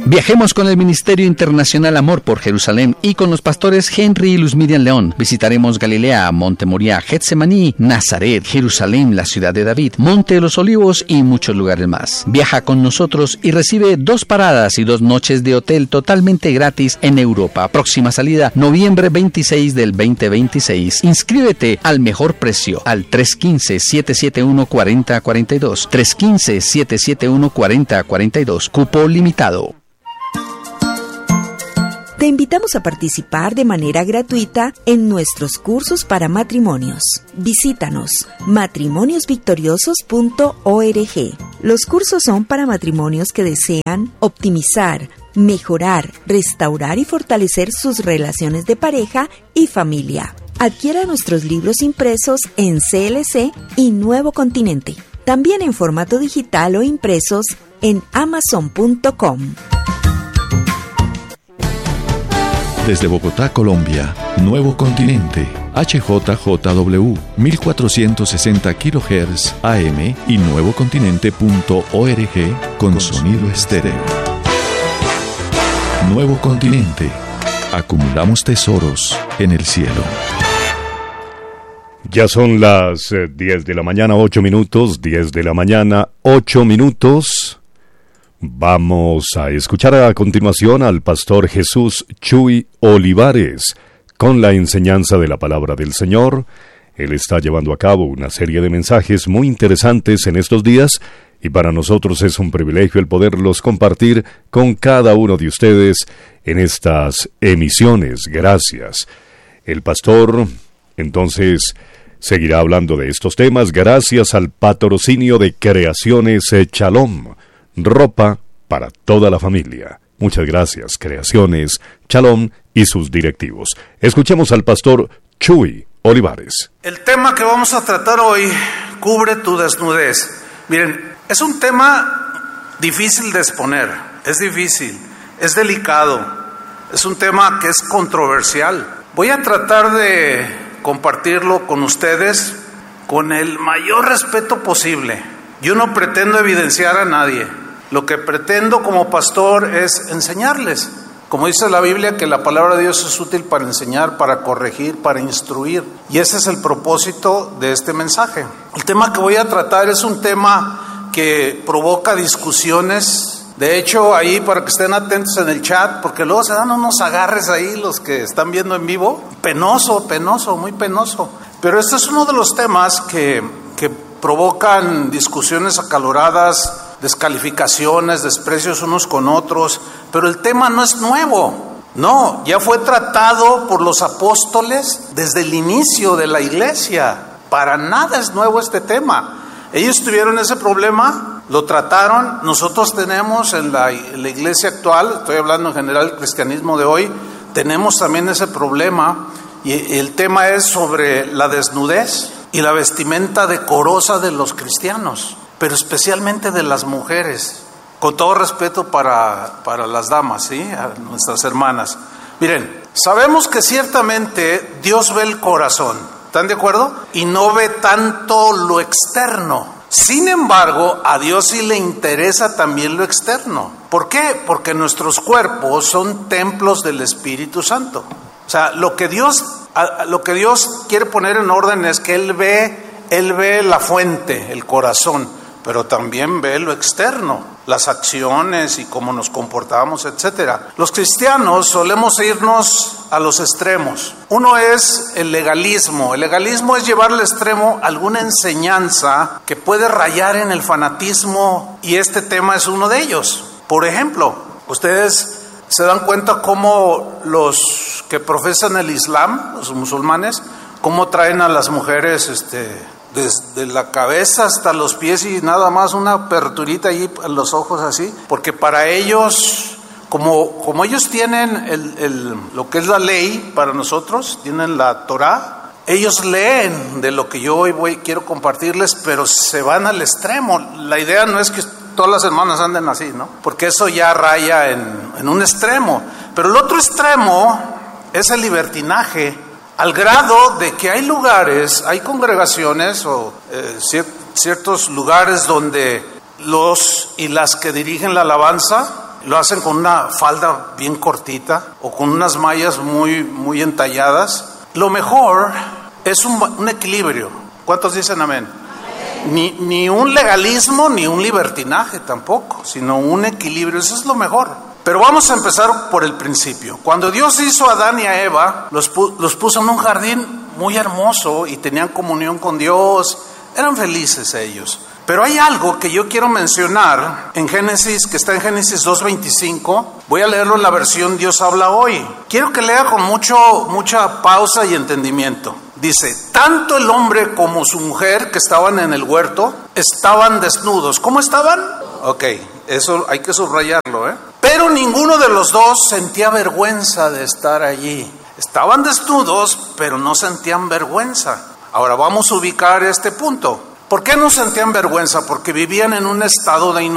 Viajemos con el Ministerio Internacional Amor por Jerusalén y con los pastores Henry y Luz Miriam León. Visitaremos Galilea, Monte Moriah, Getsemaní, Nazaret, Jerusalén, la ciudad de David, Monte de los Olivos y muchos lugares más. Viaja con nosotros y recibe 2 paradas y 2 noches de hotel totalmente gratis en Europa. Próxima salida, noviembre 26 del 2026. Inscríbete al mejor precio al 315-771-4042. 315-771-4042. Cupo limitado. Te invitamos a participar de manera gratuita en nuestros cursos para matrimonios. Visítanos matrimoniosvictoriosos.org. Los cursos son para matrimonios que desean optimizar, mejorar, restaurar y fortalecer sus relaciones de pareja y familia. Adquiera nuestros libros impresos en CLC y Nuevo Continente. También en formato digital o impresos en Amazon.com. Desde Bogotá, Colombia, Nuevo Continente, HJJW, 1460 kHz AM y nuevocontinente.org con sonido estéreo. Nuevo Continente, acumulamos tesoros en el cielo. Ya son las 10 de la mañana, 8 minutos, 10 de la mañana, 8 minutos. Vamos a escuchar a continuación al pastor Jesús Chuy Olivares con la enseñanza de la palabra del Señor. Él está llevando a cabo una serie de mensajes muy interesantes en estos días y para nosotros es un privilegio el poderlos compartir con cada uno de ustedes en estas emisiones. Gracias. El pastor, entonces, seguirá hablando de estos temas gracias al patrocinio de Creaciones Shalom. Ropa para toda la familia. Muchas gracias, Creaciones Shalom y sus directivos. Escuchemos al pastor Chuy Olivares. El tema que vamos a tratar hoy cubre tu desnudez. Miren, es un tema difícil de exponer, es difícil, es delicado, es un tema que es controversial. Voy a tratar de compartirlo con ustedes con el mayor respeto posible. Yo no pretendo evidenciar a nadie. Lo que pretendo como pastor es enseñarles. Como dice la Biblia, que la palabra de Dios es útil para enseñar, para corregir, para instruir. Y ese es el propósito de este mensaje. El tema que voy a tratar es un tema que provoca discusiones. De hecho, ahí para que estén atentos en el chat, porque luego se dan unos agarres ahí los que están viendo en vivo. Penoso, muy penoso. Pero este es uno de los temas que provocan discusiones acaloradas, descalificaciones, desprecios unos con otros, pero el tema no es nuevo. No, ya fue tratado por los apóstoles desde el inicio de la iglesia. Para nada es nuevo este tema. Ellos tuvieron ese problema, lo trataron. Nosotros tenemos en la iglesia actual, estoy hablando en general del cristianismo de hoy, tenemos también ese problema, y el tema es sobre la desnudez y la vestimenta decorosa de los cristianos, pero especialmente de las mujeres, con todo respeto para las damas, ¿sí? A nuestras hermanas. Miren, sabemos que ciertamente Dios ve el corazón, ¿están de acuerdo? Y no ve tanto lo externo. Sin embargo, a Dios sí le interesa también lo externo. ¿Por qué? Porque nuestros cuerpos son templos del Espíritu Santo. O sea, lo que Dios quiere poner en orden es que Él ve la fuente, el corazón, pero también ve lo externo, las acciones y cómo nos comportamos, etcétera. Los cristianos solemos irnos a los extremos. Uno es el legalismo. El legalismo es llevar al extremo alguna enseñanza que puede rayar en el fanatismo, y este tema es uno de ellos. Por ejemplo, ustedes se dan cuenta cómo los que profesan el Islam, los musulmanes, cómo traen a las mujeres desde la cabeza hasta los pies y nada más una aperturita ahí en los ojos así, porque para ellos, como ellos tienen lo que es la ley para nosotros, tienen la Torá, ellos leen de lo que yo hoy quiero compartirles, pero se van al extremo. La idea no es que todas las hermanas anden así, ¿no? Porque eso ya raya en un extremo. Pero el otro extremo es el libertinaje, al grado de que hay lugares, hay congregaciones o ciertos lugares donde los y las que dirigen la alabanza lo hacen con una falda bien cortita o con unas mallas muy entalladas. Lo mejor es un equilibrio. ¿Cuántos dicen amén? Ni un legalismo ni un libertinaje tampoco, sino un equilibrio. Eso es lo mejor. Pero vamos a empezar por el principio. Cuando Dios hizo a Adán y a Eva, los puso en un jardín muy hermoso y tenían comunión con Dios. Eran felices ellos. Pero hay algo que yo quiero mencionar en Génesis, que está en Génesis 2:25. Voy a leerlo en la versión Dios habla hoy. Quiero que lea con mucha pausa y entendimiento. Dice, tanto el hombre como su mujer que estaban en el huerto estaban desnudos. ¿Cómo estaban? Ok, eso hay que subrayarlo, Pero ninguno de los dos sentía vergüenza de estar allí. Estaban desnudos, pero no sentían vergüenza. Ahora vamos a ubicar este punto. ¿Por qué no sentían vergüenza? Porque vivían en un estado de